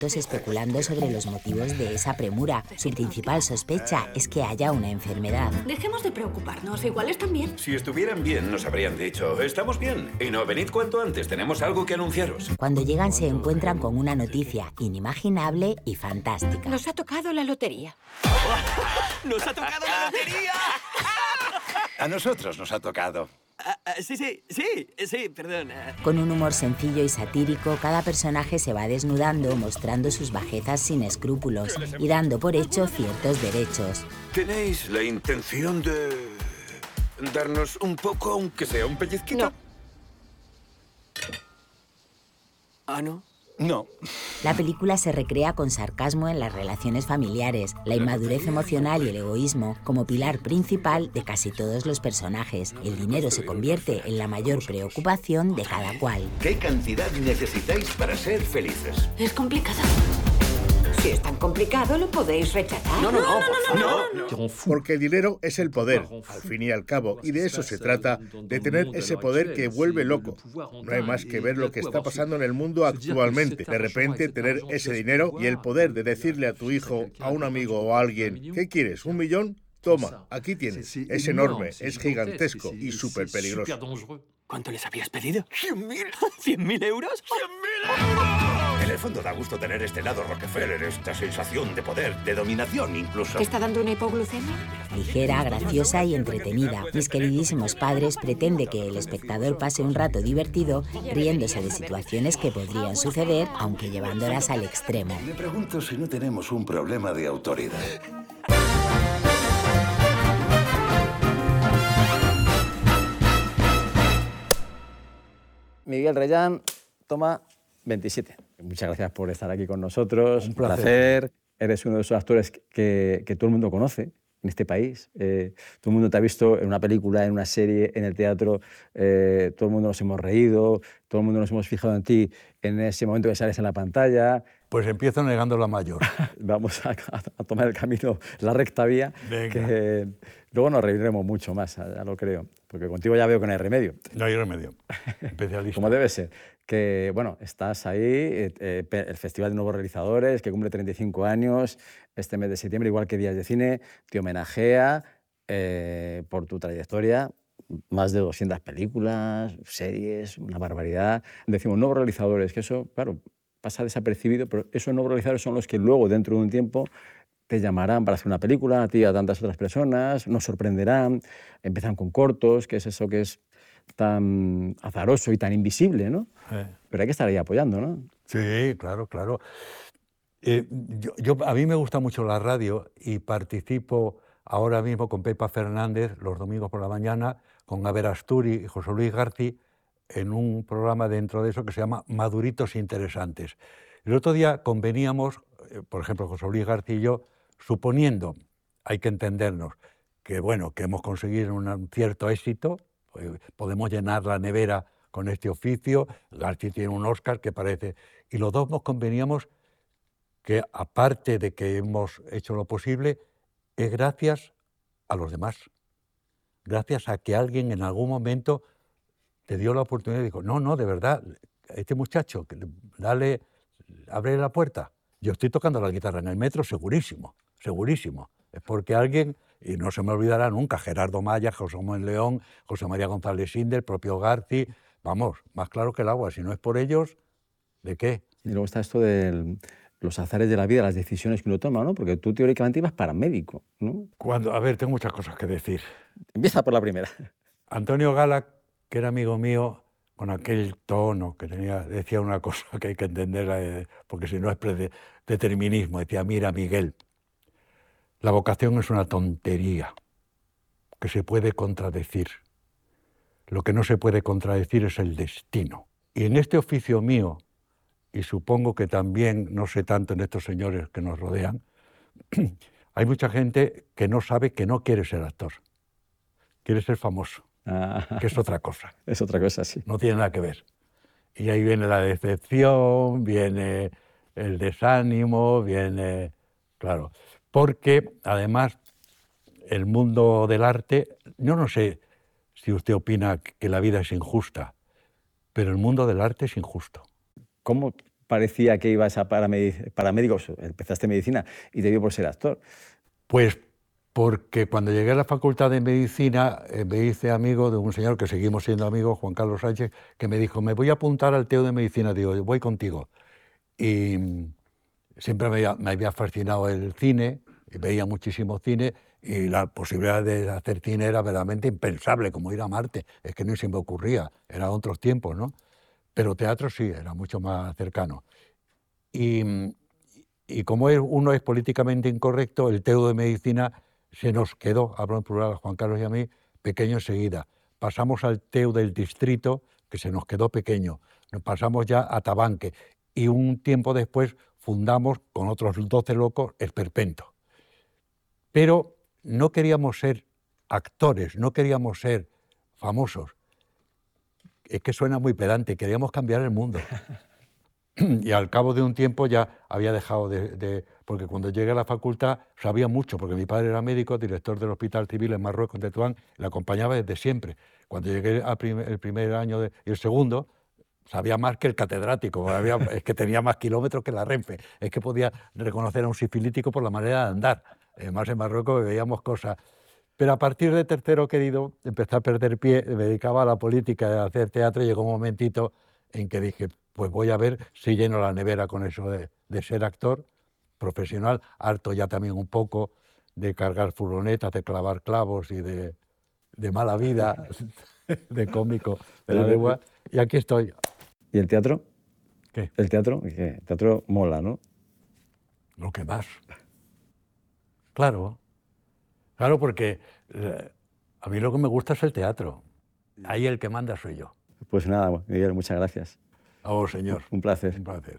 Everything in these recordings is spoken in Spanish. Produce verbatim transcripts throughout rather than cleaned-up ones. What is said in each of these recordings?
especulando sobre los motivos de esa premura. Su principal sospecha es que haya una enfermedad. Dejemos de preocuparnos, igual están bien. Si estuvieran bien, nos habrían dicho, estamos bien. Y no, venid cuanto antes, tenemos algo que anunciaros. Cuando llegan se encuentran con una noticia inimaginable y fantástica. Nos ha tocado la lotería. ¡Nos ha tocado la lotería! A nosotros nos ha tocado. Uh, uh, sí, sí, sí, sí, perdón. Uh... Con un humor sencillo y satírico, cada personaje se va desnudando, mostrando sus bajezas sin escrúpulos y dando por hecho ciertos derechos. ¿Tenéis la intención de darnos un poco, aunque sea un pellizquito? No. ¿Ah, no? No. La película se recrea con sarcasmo en las relaciones familiares, la inmadurez emocional y el egoísmo como pilar principal de casi todos los personajes. El dinero se convierte en la mayor preocupación de cada cual. ¿Qué cantidad necesitáis para ser felices? Es complicado. Si es tan complicado, lo podéis rechazar. No, no, no, por favor. No, no. Porque el dinero es el poder, al fin y al cabo, y de eso se trata, de tener ese poder que vuelve loco. No hay más que ver lo que está pasando en el mundo actualmente. De repente, tener ese dinero y el poder de decirle a tu hijo, a un amigo o a alguien, ¿qué quieres? ¿Un millón? Toma, aquí tienes. Es enorme, es gigantesco y súper peligroso. ¿Cuánto les habías pedido? ¿Cien mil? ¿Cien mil euros? ¡Cien mil euros! En el fondo da gusto tener este lado Rockefeller, esta sensación de poder, de dominación incluso. ¿Te está dando una hipoglucemia? Ligera, graciosa y entretenida, Mis queridísimos padres pretende que el espectador pase un rato divertido riéndose de situaciones que podrían suceder, aunque llevándolas al extremo. Me pregunto si no tenemos un problema de autoridad. Miguel Reyán, toma veintisiete. Muchas gracias por estar aquí con nosotros. Un placer. placer. Eres uno de esos actores que, que todo el mundo conoce en este país. Eh, todo el mundo te ha visto en una película, en una serie, en el teatro. Eh, todo el mundo nos hemos reído, todo el mundo nos hemos fijado en ti en ese momento que sales en la pantalla. Pues empiezo negando la mayor. Vamos a, a tomar el camino, la recta vía. Venga. Que luego nos reiremos mucho más, ya lo creo. Porque contigo ya veo que no hay remedio. No hay remedio. Especialista. Como debe ser. Que, bueno, estás ahí, eh, eh, el Festival de Nuevos Realizadores, que cumple treinta y cinco años este mes de septiembre, igual que Días de Cine, te homenajea eh, por tu trayectoria. Más de doscientas películas, series, una barbaridad. Decimos nuevos realizadores, que eso, claro, pasa desapercibido, pero esos nuevos realizadores son los que luego, dentro de un tiempo, te llamarán para hacer una película, a ti, a tantas otras personas, nos sorprenderán, empiezan con cortos, que es eso que es tan azaroso y tan invisible, ¿no? Eh. Pero hay que estar ahí apoyando, ¿no? Sí, claro, claro. Eh, yo, yo, a mí me gusta mucho la radio y participo ahora mismo con Pepa Fernández, los domingos por la mañana, con Aver Asturi y José Luis García, en un programa dentro de eso que se llama Maduritos Interesantes. El otro día conveníamos, eh, por ejemplo, José Luis García y yo, suponiendo, hay que entendernos, que bueno, que hemos conseguido un, un cierto éxito, pues, podemos llenar la nevera con este oficio, García tiene un Oscar que parece... Y los dos nos conveníamos que, aparte de que hemos hecho lo posible, es gracias a los demás. Gracias a que alguien en algún momento te dio la oportunidad y dijo, no, no, de verdad, este muchacho, dale, abre la puerta. Yo estoy tocando la guitarra en el metro, segurísimo, segurísimo. Es porque alguien, y no se me olvidará nunca, Gerardo Maya, José Manuel León, José María González Sinde, el propio García, vamos, más claro que el agua. Si no es por ellos, ¿de qué? Y luego está esto de los azares de la vida, las decisiones que uno toma, ¿no? Porque tú teóricamente ibas paramédico, ¿no? Cuando, a ver, tengo muchas cosas que decir. Empieza por la primera. Antonio Gala, que era amigo mío, con aquel tono que tenía, decía una cosa que hay que entender, eh, porque si no es determinismo, decía, mira, Miguel, la vocación es una tontería que se puede contradecir. Lo que no se puede contradecir es el destino. Y en este oficio mío, y supongo que también, no sé tanto en estos señores que nos rodean, hay mucha gente que no sabe que no quiere ser actor, quiere ser famoso, ah, que es otra cosa. Es otra cosa, sí. No tiene nada que ver. Y ahí viene la decepción, viene el desánimo, viene... Claro, porque además el mundo del arte, yo no sé si usted opina que la vida es injusta, pero el mundo del arte es injusto. ¿Cómo parecía que ibas a paramédicos, empezaste medicina y te dio por ser actor? Pues porque cuando llegué a la Facultad de Medicina eh, me hice amigo de un señor que seguimos siendo amigos, Juan Carlos Sánchez, que me dijo, me voy a apuntar al T E U de Medicina. Digo, voy contigo. Y siempre me había, me había fascinado el cine, y veía muchísimo cine, y la posibilidad de hacer cine era verdaderamente impensable, como ir a Marte. Es que no se me ocurría, eran otros tiempos, ¿no? Pero teatro sí, era mucho más cercano. Y, y como es, uno es políticamente incorrecto, el T E U de Medicina se nos quedó, hablo en plural a Juan Carlos y a mí, pequeño enseguida. Pasamos al T E U del distrito, que se nos quedó pequeño. Nos pasamos ya a Tabanque. Y un tiempo después fundamos, con otros doce locos, Esperpento. Pero no queríamos ser actores, no queríamos ser famosos. Es que suena muy pedante, queríamos cambiar el mundo. Y al cabo de un tiempo ya había dejado de, de... Porque cuando llegué a la facultad sabía mucho, porque mi padre era médico, director del Hospital Civil en Marruecos, en Tetuán, le acompañaba desde siempre. Cuando llegué al primer, el primer año de, y el segundo, sabía más que el catedrático, había, es que tenía más kilómetros que la Renfe, es que podía reconocer a un sifilítico por la manera de andar. Además, en Marruecos veíamos cosas. Pero a partir de tercero querido, empecé a perder pie, me dedicaba a la política, a hacer teatro, y llegó un momentito en que dije, pues voy a ver si lleno la nevera con eso de, de ser actor profesional, harto ya también un poco de cargar furgonetas, de clavar clavos y de, de mala vida, de cómico, de la lengua, y aquí estoy. ¿Y el teatro? ¿Qué? El teatro, ¿qué? El teatro mola, ¿no? Lo que más. Claro, claro, porque eh, a mí lo que me gusta es el teatro. Ahí el que manda soy yo. Pues nada, Miguel, muchas gracias. A vos, señor. Un placer. Un placer.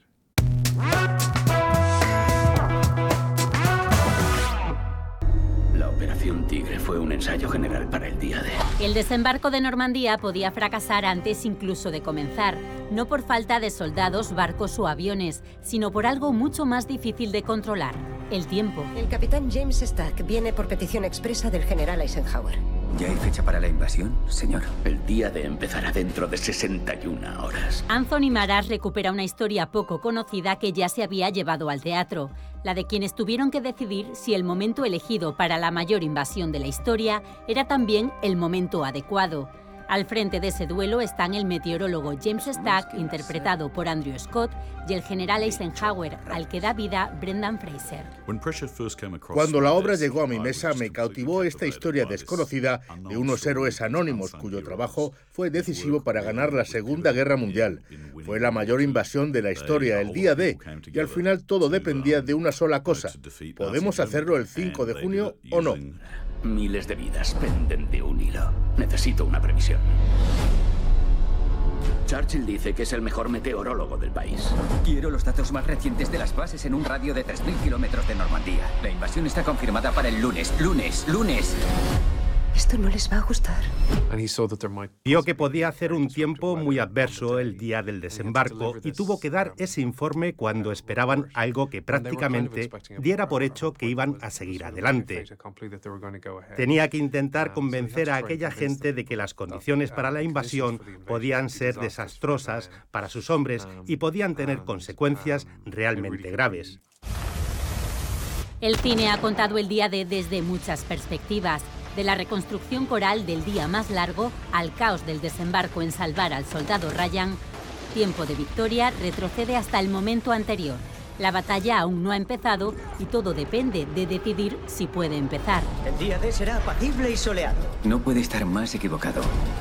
La Operación Tigre fue un ensayo general para el día D. El desembarco de Normandía podía fracasar antes incluso de comenzar, no por falta de soldados, barcos o aviones, sino por algo mucho más difícil de controlar, el tiempo. El capitán James Stack viene por petición expresa del general Eisenhower. ¿Ya hay fecha para la invasión, señor? El día D empezará dentro de sesenta y una horas. Anthony Maras recupera una historia poco conocida que ya se había llevado al teatro, la de quienes tuvieron que decidir si el momento elegido para la mayor invasión de la historia era también el momento adecuado. Al frente de ese duelo están el meteorólogo James Stack, interpretado por Andrew Scott, y el general Eisenhower, al que da vida Brendan Fraser. Cuando la obra llegó a mi mesa, me cautivó esta historia desconocida de unos héroes anónimos cuyo trabajo fue decisivo para ganar la Segunda Guerra Mundial. Fue la mayor invasión de la historia, el día D, y al final todo dependía de una sola cosa: ¿podemos hacerlo el cinco de junio o no? Miles de vidas penden de un hilo. Necesito una previsión. Churchill dice que es el mejor meteorólogo del país. Quiero los datos más recientes de las bases en un radio de tres mil kilómetros de Normandía. La invasión está confirmada para el lunes. ¡Lunes! ¡Lunes! Esto no les va a gustar. Vio que podía hacer un tiempo muy adverso el día del desembarco y tuvo que dar ese informe cuando esperaban algo que prácticamente diera por hecho que iban a seguir adelante. Tenía que intentar convencer a aquella gente de que las condiciones para la invasión podían ser desastrosas para sus hombres y podían tener consecuencias realmente graves. El cine ha contado el día D desde muchas perspectivas. De la reconstrucción coral del día más largo al caos del desembarco en salvar al soldado Ryan, Tiempo de Victoria retrocede hasta el momento anterior. La batalla aún no ha empezado y todo depende de decidir si puede empezar. El día D será apacible y soleado. No puede estar más equivocado.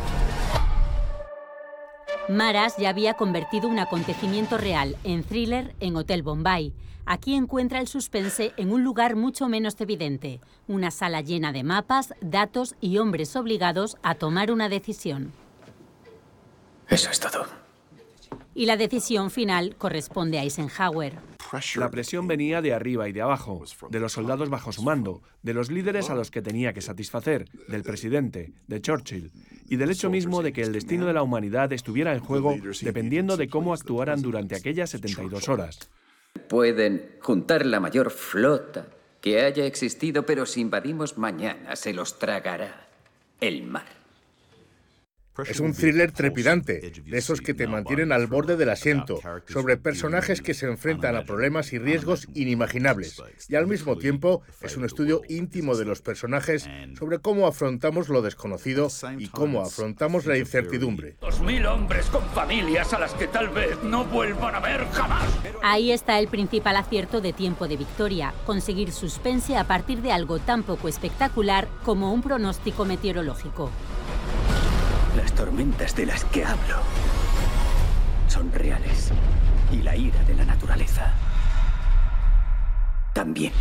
Maras ya había convertido un acontecimiento real en thriller en Hotel Bombay. Aquí encuentra el suspense en un lugar mucho menos evidente, una sala llena de mapas, datos y hombres obligados a tomar una decisión. Eso es todo. Y la decisión final corresponde a Eisenhower. La presión venía de arriba y de abajo, de los soldados bajo su mando, de los líderes a los que tenía que satisfacer, del presidente, de Churchill, y del hecho mismo de que el destino de la humanidad estuviera en juego dependiendo de cómo actuaran durante aquellas setenta y dos horas. Pueden juntar la mayor flota que haya existido, pero si invadimos mañana se los tragará el mar. Es un thriller trepidante, de esos que te mantienen al borde del asiento, sobre personajes que se enfrentan a problemas y riesgos inimaginables. Y al mismo tiempo es un estudio íntimo de los personajes sobre cómo afrontamos lo desconocido y cómo afrontamos la incertidumbre. Dos mil hombres con familias a las que tal vez no vuelvan a ver jamás. Ahí está el principal acierto de Tiempo de Victoria, conseguir suspense a partir de algo tan poco espectacular como un pronóstico meteorológico. Las tormentas de las que hablo son reales y la ira de la naturaleza también.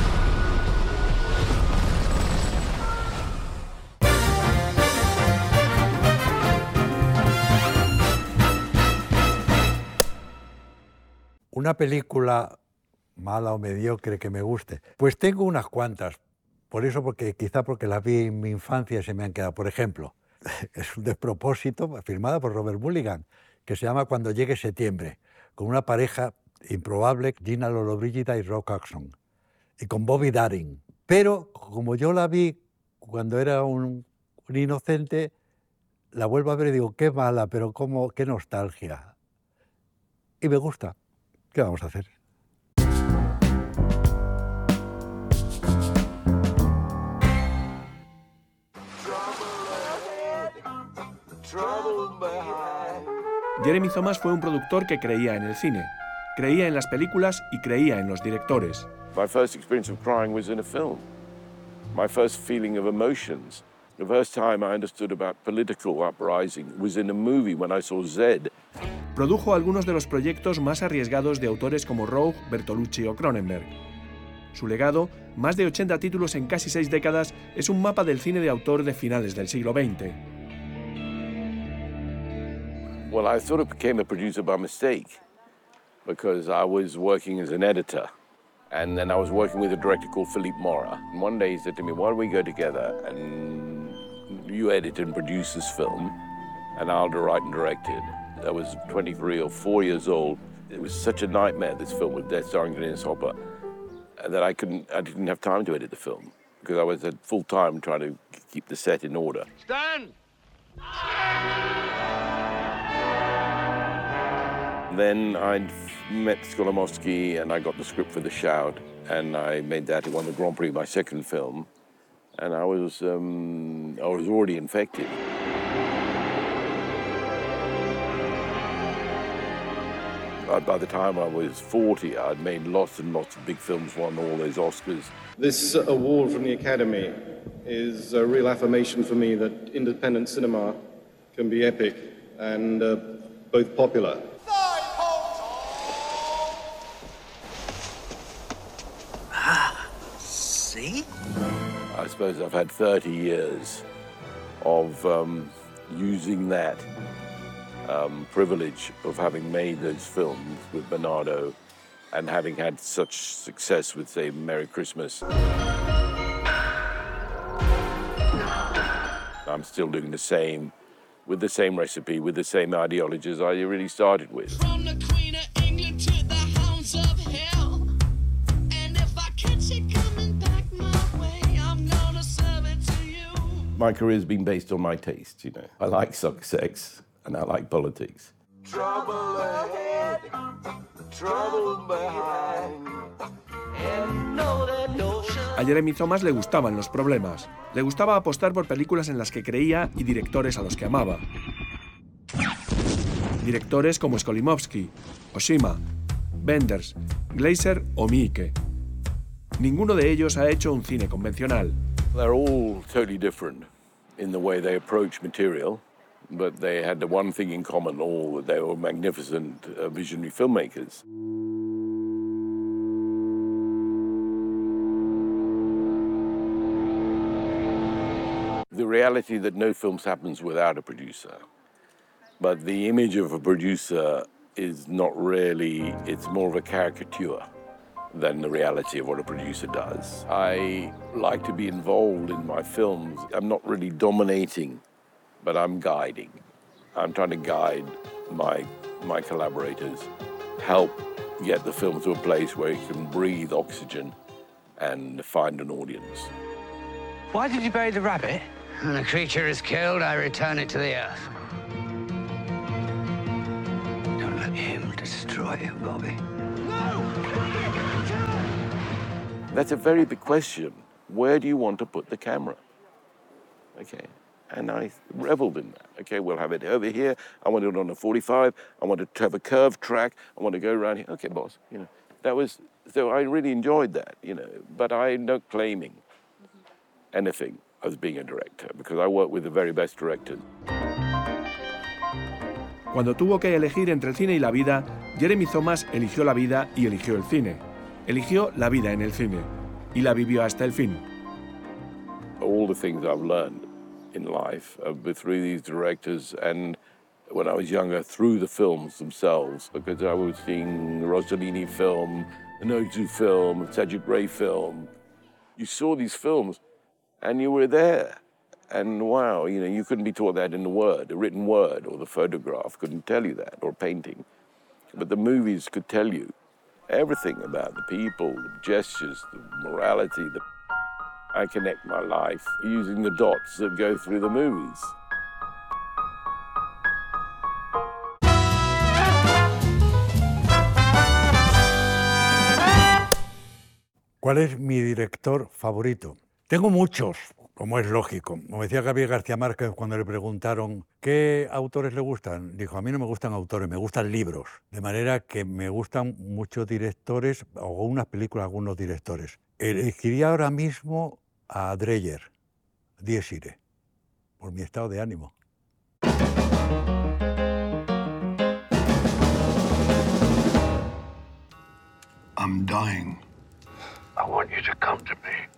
Una película mala o mediocre que me guste. Pues tengo unas cuantas. Por eso, porque quizá porque las vi en mi infancia y se me han quedado. Por ejemplo, es un despropósito, firmada por Robert Mulligan, que se llama Cuando llegue septiembre, con una pareja improbable, Gina Lollobrigida y Rock Hudson, y con Bobby Darin. Pero como yo la vi cuando era un, un inocente, la vuelvo a ver y digo, qué mala, pero cómo, qué nostalgia. Y me gusta. ¿Qué vamos a hacer? Jeremy Thomas fue un productor que creía en el cine, creía en las películas y creía en los directores. My first experience of crying was in a film. My first feeling of emotions, the first time I understood about political uprising was in a movie when I saw Zed. Produjo algunos de los proyectos más arriesgados de autores como Rogue, Bertolucci o Cronenberg. Su legado, más de ochenta títulos en casi seis décadas, es un mapa del cine de autor de finales del siglo veinte. Well, I sort of became a producer by mistake because I was working as an editor and then I was working with a director called Philippe Mora. And one day he said to me, why don't we go together and you edit and produce this film and I'll write and direct it. I was twenty-three or four years old. It was such a nightmare, this film with Death starring Dennis Hopper, that I couldn't, I didn't have time to edit the film because I was at full time trying to keep the set in order. Stan! Then I met Skolimowski and I got the script for The Shout and I made that. It won the Grand Prix, my second film, and I was um, I was already infected. By the time I was forty, I'd made lots and lots of big films, won all those Oscars. This award from the Academy is a real affirmation for me that independent cinema can be epic and uh, both popular. Ah, see? I suppose I've had thirty years of um, using that Um, privilege of having made those films with Bernardo and having had such success with, say, Merry Christmas. I'm still doing the same, with the same recipe, with the same ideologies I really started with. From the Queen of England to the hounds of hell. And if I catch it coming back my way, I'm gonna serve it to you. My career's been based on my taste, you know. I like sex. And I like politics. Trouble ahead, trouble behind, and know that notion. A Jeremy Thomas le gustaban los problemas. Le gustaba apostar por películas en las que creía y directores a los que amaba. Directores como Skolimowski, Oshima, Wenders, Glazer o Miike. Ninguno de ellos ha hecho un cine convencional. They're all totally different in the way they approach material. But they had the one thing in common, all they were magnificent uh, visionary filmmakers. The reality that no films happens without a producer, but the image of a producer is not really, it's more of a caricature than the reality of what a producer does. I like to be involved in my films. I'm not really dominating, but I'm guiding. I'm trying to guide my, my collaborators, help get the film to a place where it can breathe oxygen and find an audience. Why did you bury the rabbit? When a creature is killed, I return it to the earth. Don't let him destroy you, Bobby. That's a very big question. Where do you want to put the camera? Okay, and I reveled in that. Okay, we'll have it over here. I want it on a forty-five. I want it to have a curved track. I want to go around here. Okay, boss, you know, that was, so I really enjoyed that, you know, but I'm not claiming anything as being a director, because I work with the very best directors. Cuando tuvo que elegir entre el cine y la vida, Jeremy Thomas eligió la vida y eligió el cine. Eligió la vida en el cine y la vivió hasta el fin. All the things I've learned in life uh, through these directors, and when I was younger, through the films themselves, because I was seeing Rossellini film, an Ozu film, Sajic Ray film. You saw these films and you were there. And wow, you know, you couldn't be taught that in the word, a written word, or the photograph couldn't tell you that, or painting. But the movies could tell you everything about the people, the gestures, the morality. The... I connect my life using the dots that go through the movies. ¿Cuál es mi director favorito? Tengo muchos, como es lógico. Como decía Gabriel García Márquez cuando le preguntaron ¿qué autores le gustan? Dijo, a mí no me gustan autores, me gustan libros. De manera que me gustan muchos directores, o unas películas, algunos directores. Elegiría ahora mismo a Dreyer, Dies Irae, por mi estado de ánimo. I'm dying. I want you to come to me.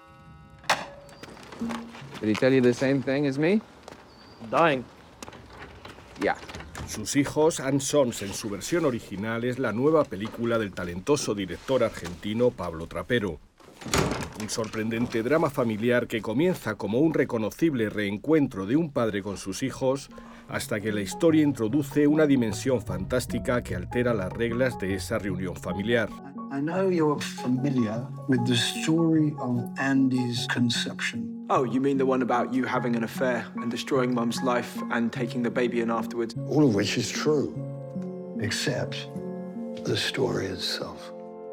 Did he tell you the same thing as me? Dying. Yeah. Sus hijos and Sons, en su versión original, es la nueva película del talentoso director argentino Pablo Trapero. Un sorprendente drama familiar que comienza como un reconocible reencuentro de un padre con sus hijos, hasta que la historia introduce una dimensión fantástica que altera las reglas de esa reunión familiar. I know you're familiar with the story of Andy's conception. Oh, you mean the one about you having an affair and destroying Mum's life and taking the baby in afterwards? All of which is true, except the story itself.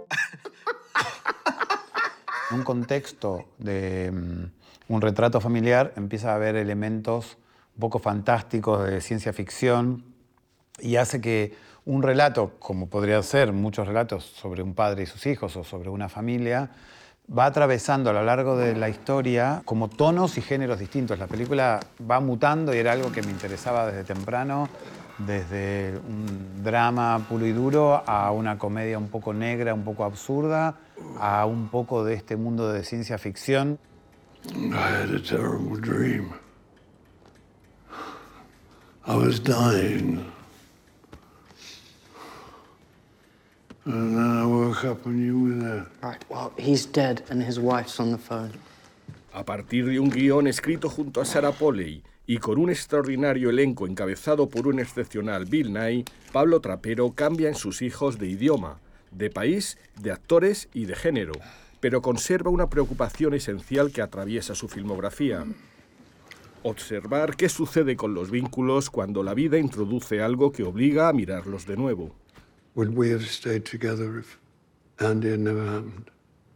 En un contexto de um, un retrato familiar empieza a haber elementos un poco fantásticos de ciencia ficción y hace que un relato, como podría ser muchos relatos sobre un padre y sus hijos o sobre una familia, va atravesando a lo largo de la historia como tonos y géneros distintos. La película va mutando y era algo que me interesaba desde temprano, desde un drama puro y duro a una comedia un poco negra, un poco absurda, a un poco de este mundo de ciencia ficción. I had a terrible dream. I was dying. And then I woke up and you were there. Right, well, he's dead and his wife's on the phone. A partir de un guión escrito junto a Sarah Polley y con un extraordinario elenco encabezado por un excepcional Bill Nighy, Pablo Trapero cambia en sus hijos de idioma, de país, de actores y de género, pero conserva una preocupación esencial que atraviesa su filmografía. Observar qué sucede con los vínculos cuando la vida introduce algo que obliga a mirarlos de nuevo. Would we have stayed together if Andy had never happened?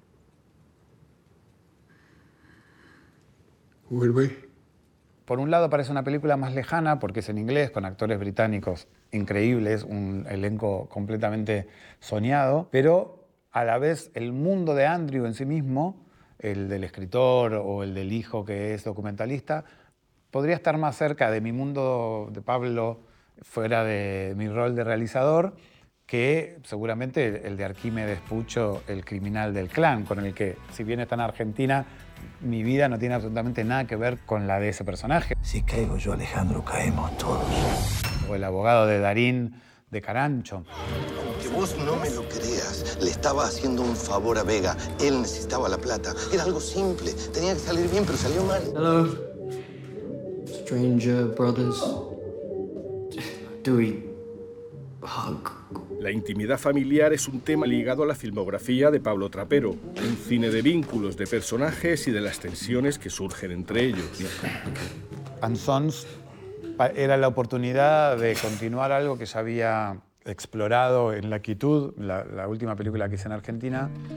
Would we? Por un lado parece una película más lejana porque es en inglés, con actores británicos increíbles, un elenco completamente soñado, pero a la vez el mundo de Andrew en sí mismo, el del escritor o el del hijo que es documentalista, podría estar más cerca de mi mundo de Pablo fuera de mi rol de realizador que seguramente el de Arquímedes Pucho, el criminal del clan, con el que, si bien está en Argentina, mi vida no tiene absolutamente nada que ver con la de ese personaje. Si caigo yo, Alejandro, caemos todos. O el abogado de Darín de Carancho. Que vos no me lo creas, le estaba haciendo un favor a Vega. Él necesitaba la plata. Era algo simple. Tenía que salir bien, pero salió mal. Hello, stranger brothers. Do we hug La intimidad familiar es un tema ligado a la filmografía de Pablo Trapero, un cine de vínculos, de personajes y de las tensiones que surgen entre ellos. And Sons era la oportunidad de continuar algo que se había explorado en La Quietud, la, la última película que hice en Argentina,